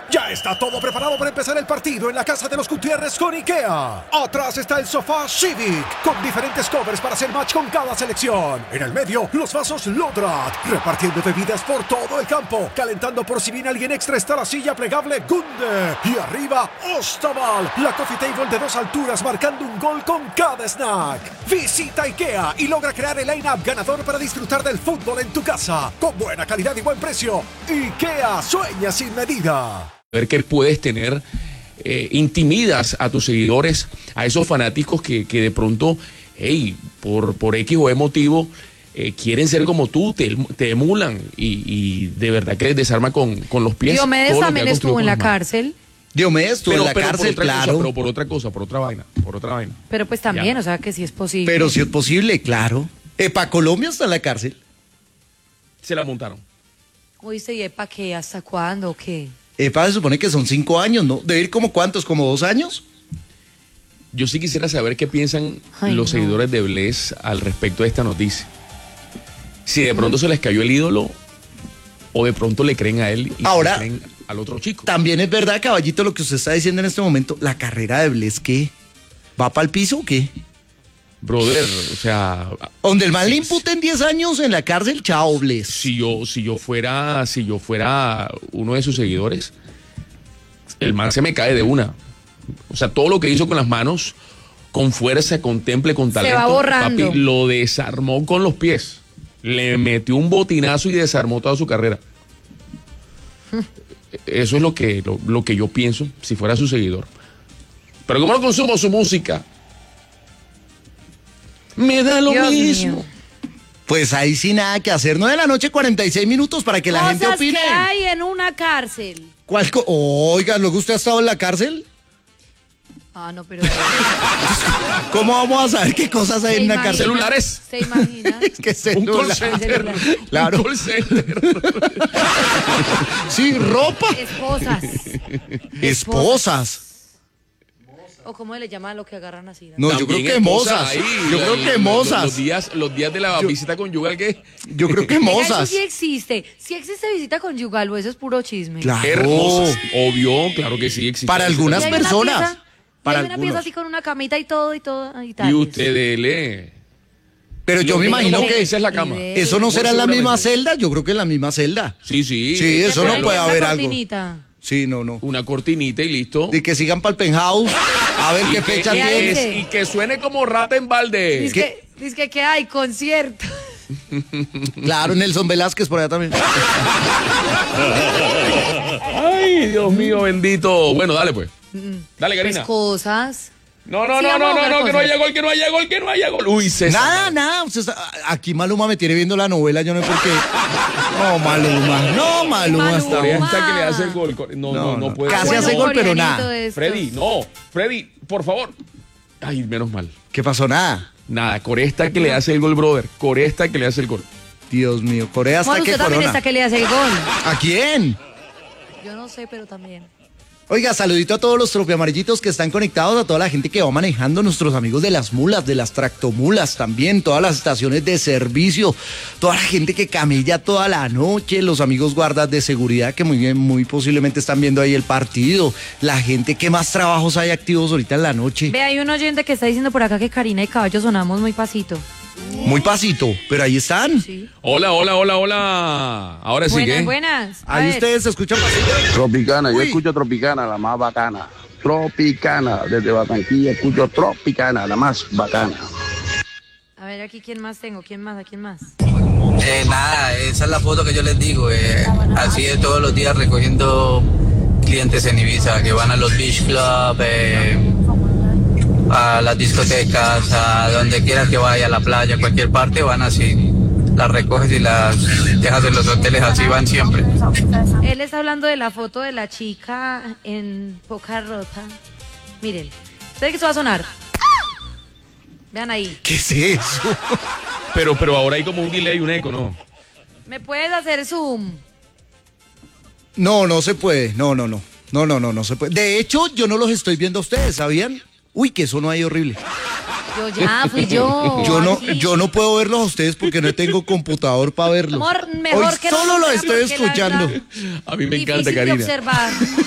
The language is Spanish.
Ya está todo preparado para empezar el partido en la casa de los Gutiérrez con IKEA. Atrás está el sofá Civic, con diferentes covers para hacer match con cada selección. En el medio, los vasos Lodrat, repartiendo bebidas por todo el campo. Calentando por si viene alguien extra está la silla plegable Gunde. Y arriba, Ostaval, la coffee table de 2 alturas marcando un gol con cada snack. Visita IKEA y logra crear el line-up ganador para disfrutar del fútbol en tu casa. Con buena calidad y buen precio. IKEA, sueña sin medida. Ver que puedes tener, intimidas a tus seguidores, a esos fanáticos que de pronto, hey, por X o Y motivo, quieren ser como tú, te emulan y de verdad que les desarma con los pies. Diomedes también estuvo en la cárcel. Diomedes estuvo en la cárcel, claro. Pero por otra cosa, por otra vaina. Pero pues también, Ya. o sea que sí es posible. Pero sí es posible, claro. ¿Epa Colombia está en la cárcel? Se la montaron. Oíste, ¿y para qué? ¿Hasta cuándo o qué? Epa se supone que son 5 años, ¿no? ¿Debe ir como cuántos? ¿Como 2 años? Yo sí quisiera saber qué piensan los seguidores de Bless al respecto de esta noticia. Si de pronto se les cayó el ídolo o de pronto le creen a él y Ahora, le creen al otro chico. También es verdad, caballito, lo que usted está diciendo en este momento. La carrera de Bless, ¿qué? ¿Va para el piso o qué? Brother, o sea, Donde el man le imputen 10 años en la cárcel, chao, Bless. si yo fuera uno de sus seguidores, el man se me cae de una. O sea, todo lo que hizo con las manos, con fuerza, con temple, con talento, va borrando. papi, lo desarmó con los pies. Le metió un botinazo y desarmó toda su carrera. Eso es lo que yo pienso si fuera su seguidor. Pero como no consumo su música, me da lo Dios mismo. mío. Pues ahí sí nada que hacer. 9 de la noche, 46 minutos para que la gente Cosas opine. que hay en una cárcel. Oiga, ¿luego usted ha estado en la cárcel? Ah, no, pero... ¿Cómo vamos a saber qué cosas hay en una cárcel? Celulares. ¿Se imagina? ¿Qué Un call celular? center. Claro. Un call center. Sí, ropa. Esposas. Esposas. ¿O cómo le llaman a lo que agarran así? No, yo creo También que esposas mozas. ahí. Yo creo que mozas. Los días de la visita conyugal que... Yo creo que Venga, eso mozas. sí existe. Sí existe visita conyugal, o eso es puro chisme. Claro. Hermosas. Obvio, claro que sí existe. Para algunas Y hay una personas. pieza- Para y hay una pieza algunos. así con una camita y todo y tal. Y usted lee. Pero yo me imagino que esa es la cama. eso no será en la misma celda. Yo creo que en la misma celda. Sí. Sí, eso no puede haber algo. Cortinita. Sí, no. Una cortinita y listo. Y que sigan para el penthouse. A ver qué fecha que- tiene. Y que suene como rata en balde. Dice que hay concierto. Claro, Nelson Velázquez por allá también. Ay, Dios mío, bendito. Bueno, dale pues. Dale, Pues Karina. cosas. No, Sí, vamos a jugar que no cosas. haya gol, que no haya gol, que no haya gol. Uy, César. Nada. Aquí Maluma me tiene viendo la novela, yo no sé por qué. No, Maluma está Maluma. bien. Hasta que le hace el gol. No puede Casi ser. hace gol, pero nada. Freddy, por favor. Ay, menos mal. ¿Qué pasó? Nada. Nada, Coresta que le hace el gol, brother. Coresta que le hace el gol. Dios mío, Corea hasta Bueno, que usted también corona. está que le hace el gol. ¿A quién? Yo no sé, pero también. Oiga, saludito a todos los tropiamarillitos que están conectados, a toda la gente que va manejando, nuestros amigos de las mulas, de las tractomulas también, todas las estaciones de servicio, toda la gente que camella toda la noche, los amigos guardas de seguridad que muy posiblemente están viendo ahí el partido, la gente que más trabajos hay activos ahorita en la noche. Ve, hay un oyente que está diciendo por acá que Karina y Caballo sonamos muy pasito. Muy pasito, pero ahí están. Sí. Hola. Ahora sí que. Buenas. A Ahí ver. ustedes se escuchan pasito. Tropicana, yo Uy. escucho Tropicana, la más bacana. Tropicana, desde Barranquilla escucho Tropicana, la más bacana. A ver, aquí quién más tengo, quién más, a quién más. Nada, esa es la foto que yo les digo. Así de todos los días recogiendo clientes en Ibiza que van a los beach club, a las discotecas, a donde quieras que vaya, a la playa, cualquier parte, van así. Las recoges y las dejas en los hoteles, así van siempre. Él está hablando de la foto de la chica en poca rota. Miren, ¿ustedes que esto va a sonar? Vean ahí. ¿Qué es eso? Pero ahora hay como un delay, un eco, ¿no? ¿Me puedes hacer zoom? No se puede. No se puede. De hecho, yo no los estoy viendo a ustedes, ¿sabían? Uy, que eso no hay horrible. Fui yo. Yo no puedo verlos a ustedes porque no tengo computador para verlos. Amor, mejor Hoy que no solo lo sea, estoy porque la escuchando. verdad, A mí me difícil encanta, de Karina. observar.